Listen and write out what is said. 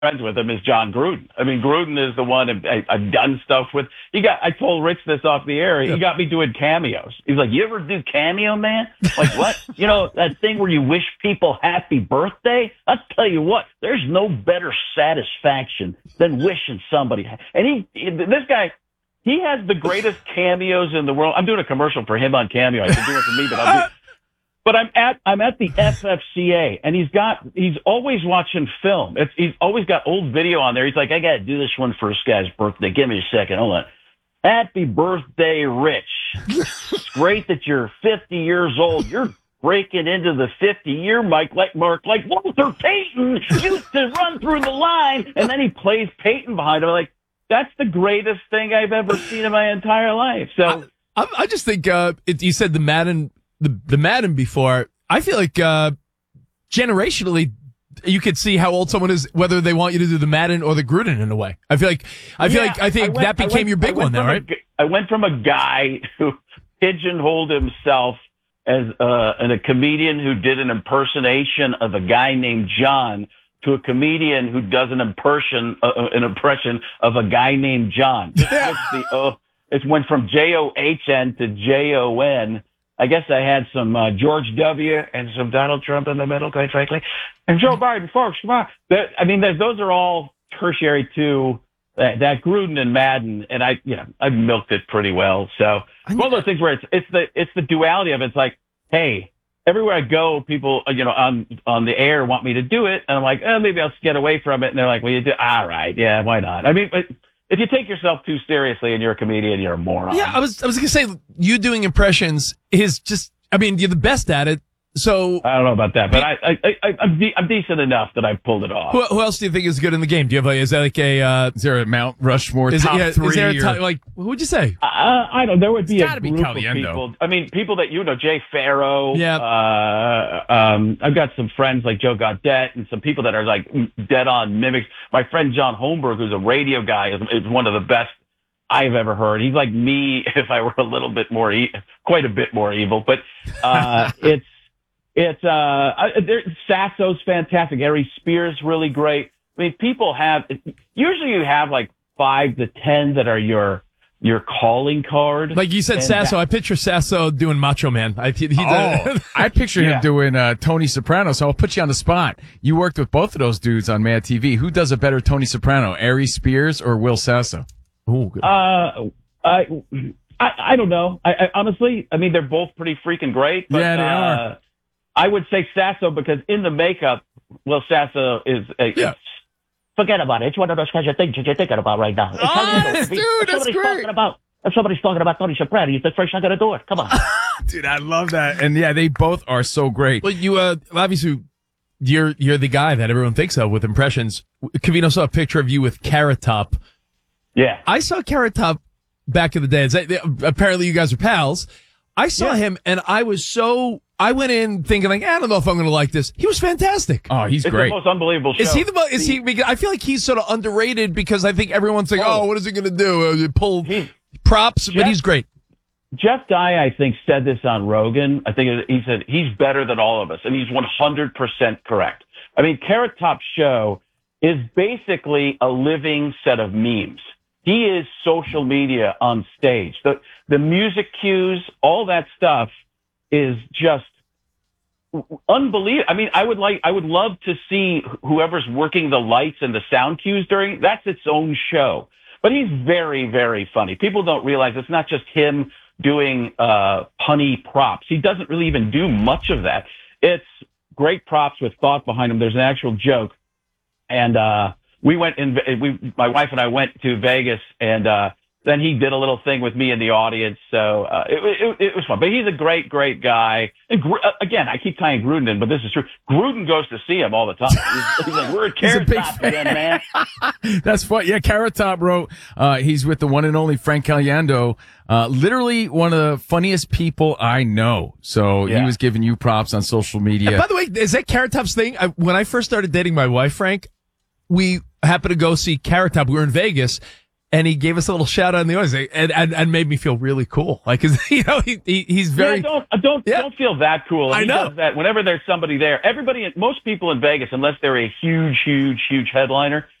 friends with him is John Gruden. I mean, Gruden is the one I've done stuff with. I told Rich this off the air. He got me doing cameos. He's like, "You ever do cameo, man?" Like, what? That thing where you wish people happy birthday? I'll tell you what, there's no better satisfaction than wishing somebody. And this guy, he has the greatest cameos in the world. I'm doing a commercial for him on Cameo. I've been doing it for me, but I'm at the FFCA, and he's always watching film. He's always got old video on there. He's like, "I got to do this one for this guy's birthday. Give me a second. Hold on. Happy birthday, Rich. It's great that you're 50 years old. You're breaking into the 50-year mark like Walter Payton used to run through the line." And then he plays Payton behind him. I'm like, that's the greatest thing I've ever seen in my entire life. So I just think you said the Madden. The Madden before, I feel like generationally, you could see how old someone is, whether they want you to do the Madden or the Gruden in a way. I think that became your big one now, right? I went from a guy who pigeonholed himself as a comedian who did an impersonation of a guy named John to a comedian who does an impression of a guy named John. It went from John to Jon. I guess I had some George W. and some Donald Trump in the middle, quite frankly. And Joe Biden, folks, come on. Those are all tertiary to that Gruden and Madden, and I've milked it pretty well. So it's one of those things where it's the duality of it. It's like, hey, everywhere I go, people on the air want me to do it, and I'm like, maybe I'll get away from it. And they're like, well, you do, all right, yeah, why not? I mean, if you take yourself too seriously and you're a comedian, you're a moron. Yeah, I was gonna say, you doing impressions is just, you're the best at it. So I don't know about that, but I'm decent enough that I pulled it off. Who else do you think is good in the game? Do you have is there a Mount Rushmore top three? Is there who would you say? I don't. There would be a group of Caliendo. people. I mean, people that Jay Farrow. Yeah. I've got some friends like Joe Gaudette and some people that are like dead on mimics. My friend John Holmberg, who's a radio guy, is one of the best I've ever heard. He's like me if I were a little bit more, quite a bit more evil. But Sasso's fantastic. Harry Spears really great. I mean, usually you have like 5 to 10 that are your calling card. Like you said, Sasso. I picture Sasso doing Macho Man. I picture him doing Tony Soprano. So I'll put you on the spot. You worked with both of those dudes on Mad TV. Who does a better Tony Soprano, Harry Spears or Will Sasso? Oh, good. I don't know. I honestly, they're both pretty freaking great. But, yeah, they are. I would say Sasso because in the makeup, Will Sasso is forget about it. It's one of those kinds of things that you're thinking about right now. That's great. If somebody's talking about Tony Soprano, you're the first one going to do it. Come on. Dude, I love that. And yeah, they both are so great. Well, you obviously you're the guy that everyone thinks of with impressions. Covino saw a picture of you with Carrot Top. Yeah. I saw Carrot Top back in the day. Apparently you guys are pals. I saw him and I went in thinking like, I don't know if I'm going to like this. He was fantastic. Oh, he's great. It's the most unbelievable show. Is he? I feel like he's sort of underrated because I think everyone's like, what is he going to do? Pull props, but he's great. Jeff Dye, I think, said this on Rogan. I think he said he's better than all of us, and he's 100% correct. I mean, Carrot Top's show is basically a living set of memes. He is social media on stage. The music cues, all that stuff is just unbelievable. I mean, I would love to see whoever's working the lights and the sound cues that's its own show. But he's very, very funny. People don't realize it's not just him doing punny props. He doesn't really even do much of that. It's great props with thought behind them. There's an actual joke. And my wife and I went to Vegas, and then he did a little thing with me in the audience. So it was fun. But he's a great, great guy. And again, I keep tying Gruden in, but this is true. Gruden goes to see him all the time. He's like, we're at Carrot Top again, man. That's fun. Yeah, Carrot Top wrote, he's with the one and only Frank Caliendo. Literally one of the funniest people I know. So he was giving you props on social media. And by the way, is that Carrot Top's thing? When I first started dating my wife, Frank, we happened to go see Carrot Top. We were in Vegas. and he gave us a little shout out in the audience, and made me feel really cool. Like, 'cause, you know, he's very. Don't feel that cool. I he know does that whenever there's somebody there. Most people in Vegas, unless they're a huge headliner,